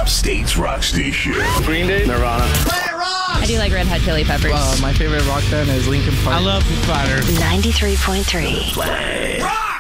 Upstate's rock station. Green Day, Nirvana. Let it rock! I do like Red Hot Chili Peppers. My favorite rock band is Linkin Park. I love Foo Fighters. 93.3. Rock!